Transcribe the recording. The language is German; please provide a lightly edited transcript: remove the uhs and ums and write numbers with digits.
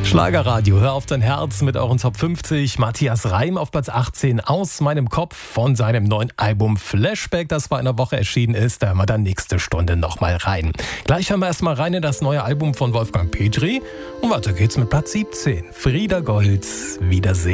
Schlagerradio, hör auf dein Herz mit euren Top 50. Matthias Reim auf Platz 18, Aus meinem Kopf von seinem neuen Album Flashback, das vor einer Woche erschienen ist. Da hören wir dann nächste Stunde nochmal rein. Gleich hören wir erstmal rein in das neue Album von Wolfgang Petri. Und weiter geht's mit Platz 17. Frieda Goltz, Wiedersehen.